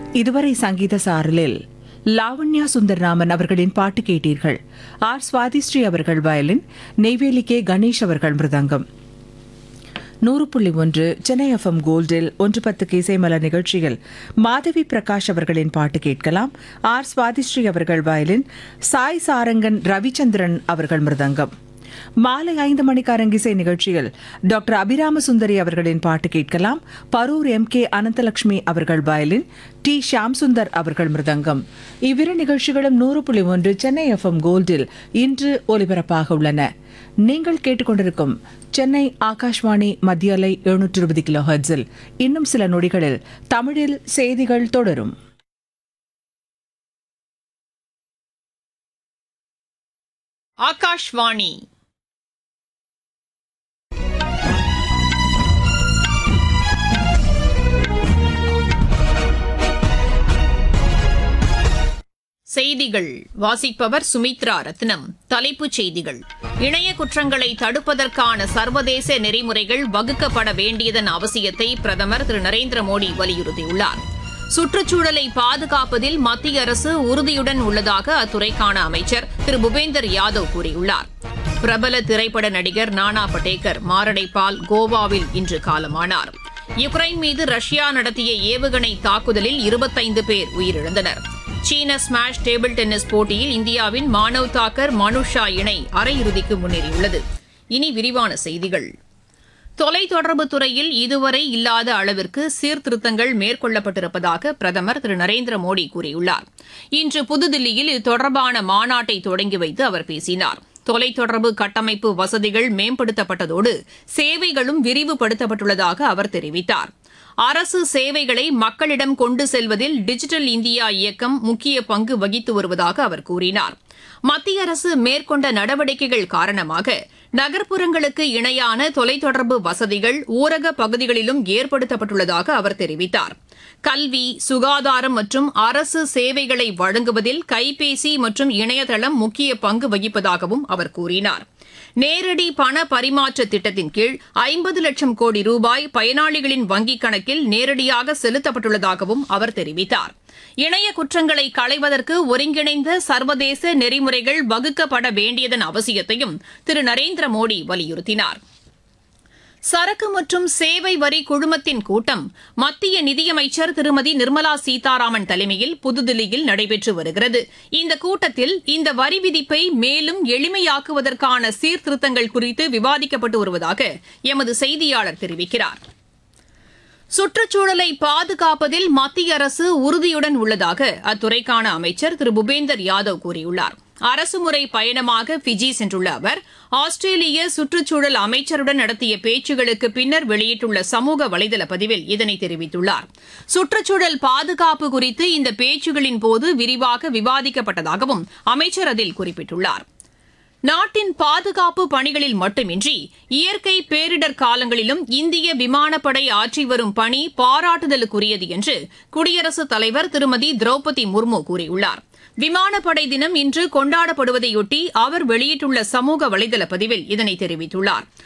இதுவரை சங்கீத சாரலில் லாவண்யா சுந்தர்ராமன் அவர்களின் பாட்டு கேட்டீர்கள். ஆர் சுவாதிஸ்ரீ அவர்கள் வயலின், நெய்வேலி கே கணேஷ் அவர்கள் மிருதங்கம். 100.1 சென்னை எஃப்எம் கோல்டில் 1:10 இசைமலர் நிகழ்ச்சியில் மாதவி பிரகாஷ் அவர்களின் பாட்டு கேட்கலாம். ஆர் சுவாதிஸ்ரீ அவர்கள் வயலின், சாய் சாரங்கன் ரவிச்சந்திரன் அவர்கள் மிருதங்கம். மாலை 5 மணிக்கு அரங்கிசை நிகழ்ச்சியில் டாக்டர் அபிராம சுந்தரி அவர்களின் பாட்டு கேட்கலாம். பரூர் MK அனந்தலட்சுமி அவர்கள் வயலின், டி ஷியாம் சுந்தர் அவர்கள் மிருதங்கம். இவ்விரு நிகழ்ச்சிகளும் 100.1 சென்னை எஃப்எம் கோல்டில் இன்று ஒலிபரப்பாக உள்ளன. நீங்கள் கேட்டுக்கொண்டிருக்கும் சென்னை ஆகாஷ்வாணி மத்திய அலை 720 கிலோஹெர்ட்ஸில் இன்னும் சில நொடிகளில் தமிழில் செய்திகள் தொடரும். ஆகாஷ்வாணி செய்திகள் வாசிப்பவர் சுமித்ரா ரத்னம். தலைப்புச் செய்திகள்: இணைய குற்றங்களை தடுப்பதற்கான சர்வதேச நெறிமுறைகள் வகுக்கப்பட வேண்டியதன் அவசியத்தை பிரதமர் திரு நரேந்திர மோடி வலியுறுத்தியுள்ளார். சுற்றுச்சூழலை பாதுகாப்பதில் மத்திய அரசு உறுதியுடன் உள்ளதாக அத்துறைக்கான அமைச்சர் திரு பூபேந்தர் யாதவ் கூறியுள்ளார். பிரபல திரைப்பட நடிகர் நானா படேகர் மாரடைப்பால் கோவாவில் இன்று காலமானார். யுக்ரைன் மீது ரஷ்யா நடத்திய ஏவுகணை தாக்குதலில் 25 பேர் உயிரிழந்தனர். சீன ஸ்மாஷ் டேபிள் டென்னிஸ் போட்டியில் இந்தியாவின் மானவ் தாக்கர் மனுஷா இணை அரையிறுதிக்கு முன்னேறியுள்ளது. இனி விரிவான செய்திகள். தொலைத்தொடர்புத் துறையில் இதுவரை இல்லாத அளவிற்கு சீர்திருத்தங்கள் மேற்கொள்ளப்பட்டிருப்பதாக பிரதமர் திரு நரேந்திர மோடி கூறியுள்ளார். இன்று புதுதில்லியில் இது தொடர்பான மாநாட்டை தொடங்கி வைத்து அவர் பேசினார். தொலைத்தொடர்பு கட்டமைப்பு வசதிகள் மேம்படுத்தப்பட்டதோடு சேவைகளும் விரிவுபடுத்தப்பட்டுள்ளதாக அவர் தெரிவித்தார். அரசு சேவைகளை மக்களிடம் கொண்டு செல்வதில் டிஜிட்டல் இந்தியா இயக்கம் முக்கிய பங்கு வகித்து வருவதாக அவர் கூறினார். மத்திய அரசு மேற்கொண்ட நடவடிக்கைகள் காரணமாக நகர்ப்புறங்களுக்கு இணையான தொலைத்தொடர்பு வசதிகள் ஊரக பகுதிகளிலும் ஏற்படுத்தப்பட்டுள்ளதாக அவர் தெரிவித்தார். கல்வி, சுகாதாரம் மற்றும் அரசு சேவைகளை வழங்குவதில் கைபேசி மற்றும் இணையதளம் முக்கிய பங்கு வகிப்பதாகவும் அவர் கூறினார். நேரடி பண பரிமாற்ற திட்டத்தின் கீழ் 50 லட்சம் கோடி ரூபாய் பயனாளிகளின் வங்கிக் கணக்கில் நேரடியாக செலுத்தப்பட்டுள்ளதாகவும் அவர் தெரிவித்தார். இணைய குற்றங்களை களைவதற்கு ஒருங்கிணைந்த சர்வதேச நெறிமுறைகள் வகுக்கப்பட வேண்டியதன் அவசியத்தையும் திரு நரேந்திர மோடி வலியுறுத்தினார். சரக்கு மற்றும் சேவை வரி குழுமத்தின் கூட்டம் மத்திய நிதியமைச்சர் திருமதி நிர்மலா சீதாராமன் தலைமையில் புதுதில்லியில் நடைபெற்று வருகிறது. இந்த கூட்டத்தில் இந்த வரி விதிப்பை மேலும் எளிமையாக்குவதற்கான சீர்திருத்தங்கள் குறித்து விவாதிக்கப்பட்டு வருவதாக எமது செய்தியாளர் தெரிவிக்கிறார். சுற்றுச்சூழலை பாதுகாப்பதில் மத்திய அரசு உறுதியுடன் உள்ளதாக அத்துறைக்கான அமைச்சர் திரு பூபேந்தர் யாதவ் கூறியுள்ளார். அரசுமுறை பயணமாக பிஜி சென்றுள்ள அவர் ஆஸ்திரேலிய சுற்றுச்சூழல் அமைச்சருடன் நடத்திய பேச்சுகளுக்கு பின்னர் வெளியிட்டுள்ள சமூக வலைதள பதிவில் இதனை தெரிவித்துள்ளார். சுற்றுச்சூழல் பாதுகாப்பு குறித்து இந்த பேச்சுகளின் போது விரிவாக விவாதிக்கப்பட்டதாகவும் அமைச்சர் அதில் குறிப்பிட்டுள்ளார். நாட்டின் பாதுகாப்பு பணிகளில் மட்டுமின்றி இயற்கை பேரிடர் காலங்களிலும் இந்திய விமானப்படை ஆற்றி வரும் பணி பாராட்டுதலுக்குரியது என்று குடியரசுத் தலைவர் திருமதி திரௌபதி முர்மு கூறியுள்ளார். விமானப்படை தினம் இன்று கொண்டாடப்படுவதையொட்டி அவர் வெளியிட்டுள்ள சமூக வலைதள பதிவில் இதனை தெரிவித்துள்ளார்.